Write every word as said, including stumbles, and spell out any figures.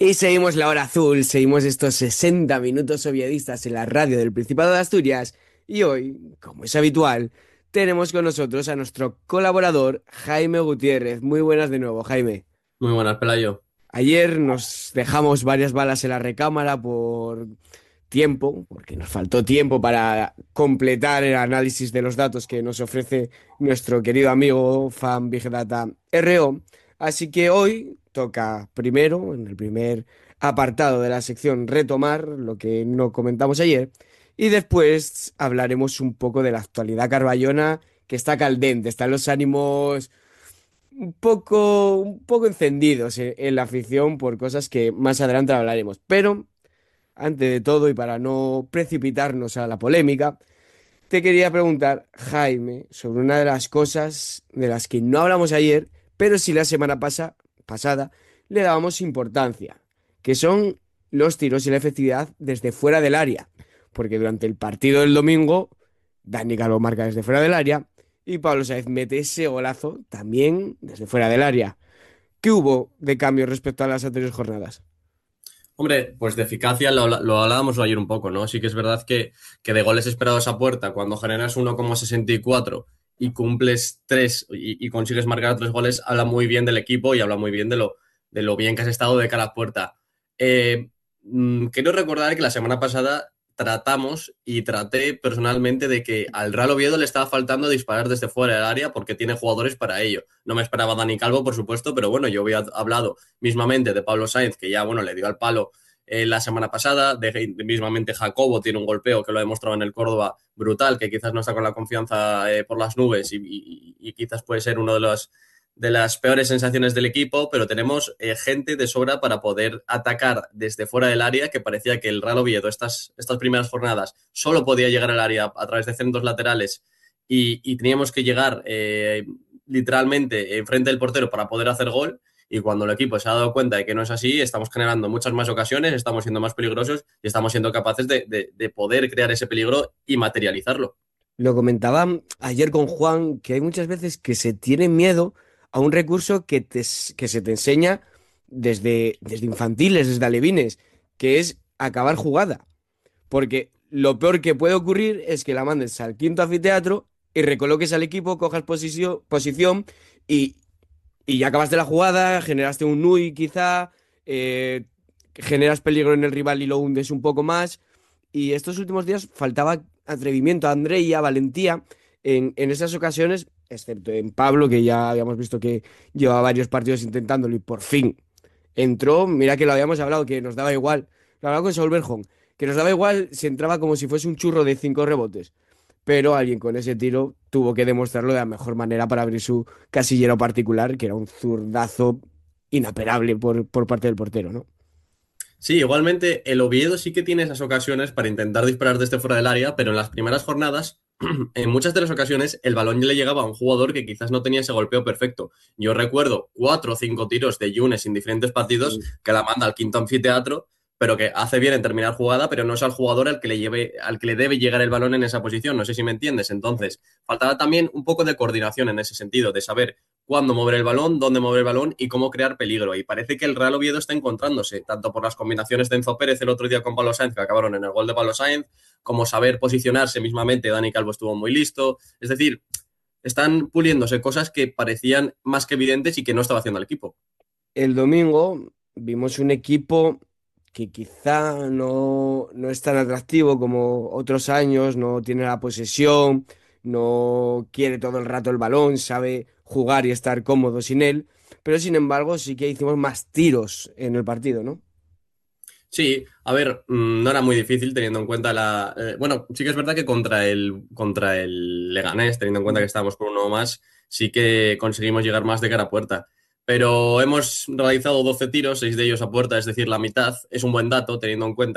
Y seguimos la hora azul, seguimos estos sesenta minutos oviedistas en la radio del Principado de Asturias. Y hoy, como es habitual, tenemos con nosotros a nuestro colaborador Jaime Gutiérrez. Muy buenas de nuevo, Jaime. Muy buenas, Pelayo. Ayer nos dejamos varias balas en la recámara por tiempo, porque nos faltó tiempo para completar el análisis de los datos que nos ofrece nuestro querido amigo Fan Big Data R O. Así que hoy toca primero, en el primer apartado de la sección, retomar lo que no comentamos ayer y después hablaremos un poco de la actualidad carballona que está caldente, están los ánimos un poco, un poco encendidos en, en la afición por cosas que más adelante hablaremos. Pero antes de todo y para no precipitarnos a la polémica, te quería preguntar, Jaime, sobre una de las cosas de las que no hablamos ayer, pero sí la semana pasa- pasada le dábamos importancia, que son los tiros y la efectividad desde fuera del área. Porque durante el partido del domingo, Dani Calvo marca desde fuera del área y Pablo Sáenz mete ese golazo también desde fuera del área. ¿Qué hubo de cambio respecto a las anteriores jornadas? Hombre, pues de eficacia lo, lo hablábamos ayer un poco, ¿no? Sí que es verdad que, que de goles esperados a puerta, cuando generas uno coma sesenta y cuatro y cumples tres y, y consigues marcar tres goles, habla muy bien del equipo y habla muy bien de lo, de lo bien que has estado de cara a puerta. Eh, mm, quiero recordar que la semana pasada tratamos y traté personalmente de que al Real Oviedo le estaba faltando disparar desde fuera del área porque tiene jugadores para ello. No me esperaba Dani Calvo, por supuesto, pero bueno, yo había hablado mismamente de Pablo Sáenz, que ya, bueno, le dio al palo eh, la semana pasada, de, de, mismamente Jacobo tiene un golpeo que lo ha demostrado en el Córdoba brutal, que quizás no está con la confianza eh, por las nubes y, y, y, quizás puede ser uno de los de las peores sensaciones del equipo, pero tenemos eh, gente de sobra para poder atacar desde fuera del área, que parecía que el Real Oviedo estas, estas primeras jornadas solo podía llegar al área a través de centros laterales y, y teníamos que llegar eh, literalmente enfrente del portero para poder hacer gol. Y cuando el equipo se ha dado cuenta de que no es así, estamos generando muchas más ocasiones, estamos siendo más peligrosos y estamos siendo capaces de, de, de poder crear ese peligro y materializarlo. Lo comentaba ayer con Juan, que hay muchas veces que se tiene miedo a un recurso que, te, s- que se te enseña desde, desde infantiles, desde alevines, que es acabar jugada. Porque lo peor que puede ocurrir es que la mandes al quinto anfiteatro y recoloques al equipo, cojas posisio- posición y, y ya acabaste la jugada, generaste un N U I quizá, eh, generas peligro en el rival y lo hundes un poco más. Y estos últimos días faltaba atrevimiento, Andrea, valentía en, en esas ocasiones, excepto en Pablo, que ya habíamos visto que lleva varios partidos intentándolo y por fin entró. Mira que lo habíamos hablado, que nos daba igual. Lo hablaba con Saúl Berjón, que nos daba igual si entraba como si fuese un churro de cinco rebotes. Pero alguien con ese tiro tuvo que demostrarlo de la mejor manera para abrir su casillero particular, que era un zurdazo inaperable por, por parte del portero, ¿no? Sí, igualmente el Oviedo sí que tiene esas ocasiones para intentar disparar desde fuera del área, pero en las primeras jornadas, en muchas de las ocasiones, el balón ya le llegaba a un jugador que quizás no tenía ese golpeo perfecto. Yo recuerdo cuatro o cinco tiros de Younes en diferentes partidos Sí. que la manda al quinto anfiteatro, pero que hace bien en terminar jugada, pero no es al jugador al que le lleve, al que le debe llegar el balón en esa posición. No sé si me entiendes. Entonces, faltaba también un poco de coordinación en ese sentido, de saber cuándo mover el balón, dónde mover el balón y cómo crear peligro. Y parece que el Real Oviedo está encontrándose, tanto por las combinaciones de Enzo Pérez el otro día con Pablo Sáenz, que acabaron en el gol de Pablo Sáenz, como saber posicionarse mismamente. Dani Calvo estuvo muy listo. Es decir, están puliéndose cosas que parecían más que evidentes y que no estaba haciendo el equipo. El domingo vimos un equipo que quizá no, no es tan atractivo como otros años, no tiene la posesión, no quiere todo el rato el balón, sabe jugar y estar cómodo sin él, pero sin embargo sí que hicimos más tiros en el partido, ¿no? Sí, a ver, mm, no era muy difícil teniendo en cuenta la... eh, bueno, sí que es verdad que contra el, contra el Leganés, teniendo en cuenta que estábamos por uno más, sí que conseguimos llegar más de cara a puerta. Pero hemos realizado doce tiros, seis de ellos a puerta, es decir, la mitad. Es un buen dato teniendo en cuenta